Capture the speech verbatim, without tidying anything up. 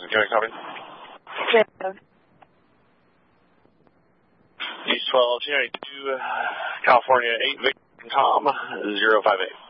McKinley, copy. Zero. East twelve, two ninety-two, California, eight, Victor, Tom, zero five eight.